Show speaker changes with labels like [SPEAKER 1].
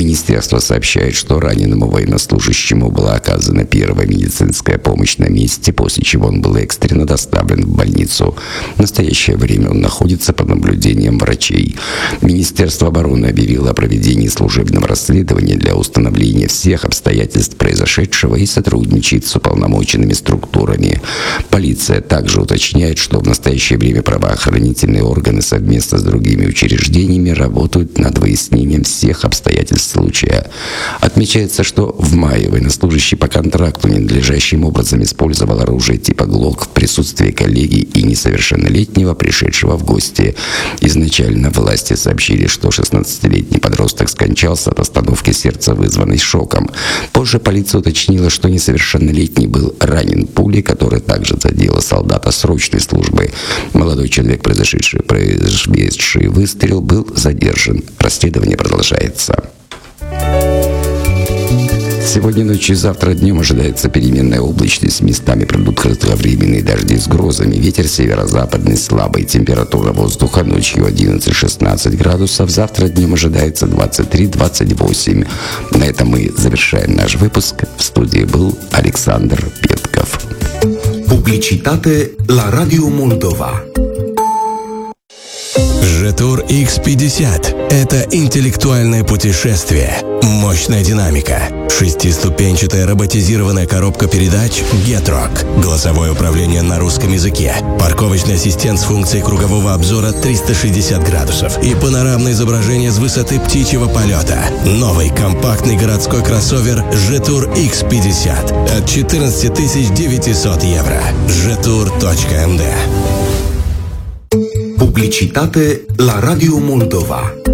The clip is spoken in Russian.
[SPEAKER 1] Министерство сообщает, что раненому военнослужащему была оказана первая медицинская помощь на месте, после чего он был экстренно доставлен в больницу. В настоящее время он находится под наблюдением врачей. Министерство обороны объявило о проведении служебного расследования для установления всех обстоятельств произошедшего и сотрудничает с уполномоченными структурами. Полиция также уточняет, что в настоящее время правоохранительные органы совместно с другими учреждениями работают над выяснением всех обстоятельств случая. Отмечается, что в мае военнослужащий по контракту ненадлежащим образом использовал оружие типа ГЛОК в присутствии коллеги и несовершеннолетнего, пришедшего в гости. Изначально власти сообщили, что 16-летний подросток скончался от остановки сердца, вызванной шоком. Позже полиция уточнила, что несовершеннолетний был ранен пулей, которая также задела солдата срочной службы. Молодой человек, произведший выстрел, был задержан. Расследование продолжается. Сегодня ночью и завтра днем ожидается переменная облачность. Местами пройдут кратковременные дожди с грозами. Ветер северо-западный слабый. Температура воздуха ночью 11-16 градусов. Завтра днем ожидается 23-28. На этом мы завершаем наш выпуск. В студии был Александр Петков.
[SPEAKER 2] Publicitate la Radio Moldova.
[SPEAKER 3] Jetour X50 – это интеллектуальное путешествие, мощная динамика, шестиступенчатая роботизированная коробка передач Getrock, голосовое управление на русском языке, парковочный ассистент с функцией кругового обзора 360 градусов и панорамное изображение с высоты птичьего полета. Новый компактный городской кроссовер Jetour X50 от 14 900 евро. Jetour.md.
[SPEAKER 2] Publicitate la Radio Moldova.